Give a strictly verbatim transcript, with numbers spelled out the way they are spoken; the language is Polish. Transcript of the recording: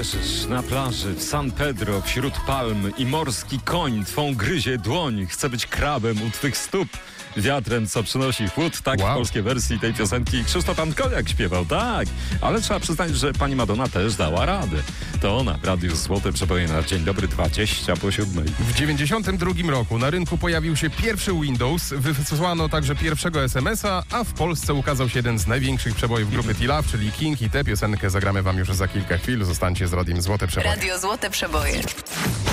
Leżysz na plaży w San Pedro wśród palm i morski koń twą gryzie dłoń. Chce być krabem u twych stóp. Wiatrem, co przynosi chłód. Tak Wow. w polskiej wersji tej piosenki Krzysztof Antkowiak śpiewał, tak. Ale trzeba przyznać, że pani Madonna też dała radę. To ona w Radiu Złote Przeboje na Dzień Dobry dwadzieścia po siódmej. W dziewięćdziesiątym drugim roku na rynku pojawił się pierwszy Windows, wysłano także pierwszego es em es a, a w Polsce ukazał się jeden z największych przebojów grupy T-Love, czyli King, i tę piosenkę zagramy wam już za kilka chwil. Zostańcie z Radiem Złote Przeboje. Radio Złote Przeboje.